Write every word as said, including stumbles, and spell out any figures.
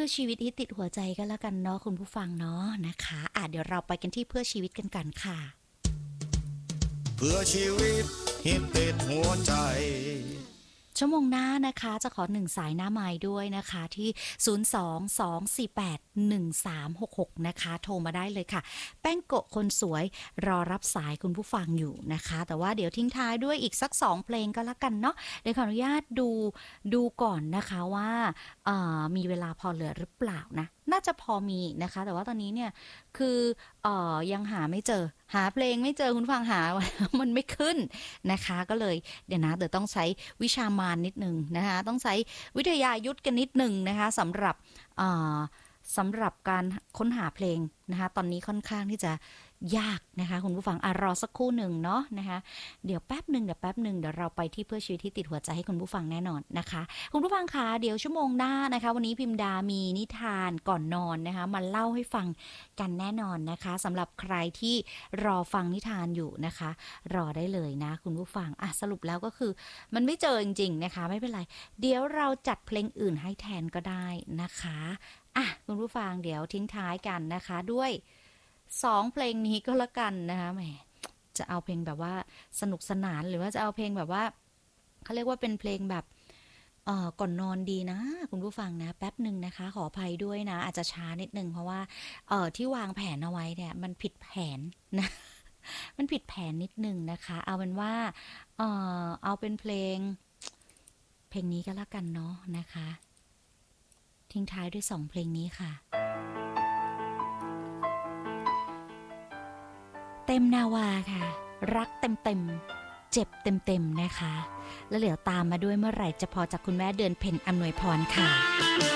ชีวิตที่ติดหัวใจก็แล้วกันเนาะคุณผู้ฟังเนาะนะคะอ่ะเดี๋ยวเราไปกันที่เพื่อชีวิตกันกันค่ะเพื่อชีวิตฮิตติดหัวใจชั่วโมงหน้านะคะจะขอหนึ่งสายหน้าไม้ด้วยนะคะที่ศูนย์ สอง สอง สี่ แปด หนึ่ง สาม หก หกนะคะโทรมาได้เลยค่ะแป้งโกะคนสวยรอรับสายคุณผู้ฟังอยู่นะคะแต่ว่าเดี๋ยวทิ้งท้ายด้วยอีกสักสองเพลงก็แล้วกันเนาะเดี๋ยวขออนุญาตดูดูก่อนนะคะว่ามีเวลาพอเหลือหรือเปล่านะน่าจะพอมีนะคะแต่ว่าตอนนี้เนี่ยคือเอ่อยังหาไม่เจอหาเพลงไม่เจอคุณฟังหา มันไม่ขึ้นนะคะก็เลยเดี๋ยวนะเดี๋ยวต้องใช้วิชามารนิดนึงนะคะต้องใช้วิทยายุทธกันนิดนึงนะคะสำหรับสำหรับการค้นหาเพลงนะคะตอนนี้ค่อนข้างที่จะยากนะคะคุณผู้ฟังอ่ะรอสักครู่หนึ่งเนาะนะคะเดี๋ยวแป๊บหนึ่งเดี๋ยวแป๊บหนึ่งเดี๋ยวเราไปที่เพื่อชีวิตที่ติดหัวใจให้คุณผู้ฟังแน่นอนนะคะคุณผู้ฟังคะเดี๋ยวชั่วโมงหน้านะคะวันนี้พิมดามีนิทานก่อนนอนนะคะมาเล่าให้ฟังกันแน่นอนนะคะสำหรับใครที่รอฟังนิทานอยู่นะคะรอได้เลยนะคุณผู้ฟังอ่ะสรุปแล้วก็คือมันไม่เจอจริงๆนะคะไม่เป็นไรเดี๋ยวเราจัดเพลงอื่นให้แทนก็ได้นะคะอ่ะคุณผู้ฟังเดี๋ยวทิ้งท้ายกันนะคะด้วยสองเพลงนี้ก็แล้วกันนะคะแหมจะเอาเพลงแบบว่าสนุกสนานหรือว่าจะเอาเพลงแบบว่าเขาเรียกว่าเป็นเพลงแบบเอ่อก่อนนอนดีนะคุณผู้ฟังนะแป๊บหนึ่งนะคะขออภัยด้วยนะอาจจะช้านิดนึงเพราะว่าเอ่อที่วางแผนเอาไว้เนี่ยมันผิดแผนนะมันผิดแผนนิดนึงนะคะเอาเป็นว่าเอ่อเอาเป็นเพลงเพลงนี้ก็แล้วกันเนาะนะคะทิ้งท้ายด้วยสองเพลงนี้ค่ะเต็มนาวาค่ะรักเต็มเต็มเจ็บเต็มเต็มนะคะแล้วเหลือตามมาด้วยเมื่อไหร่จะพอจากคุณแม่เดือนเพ็ญอำนวยพรค่ะ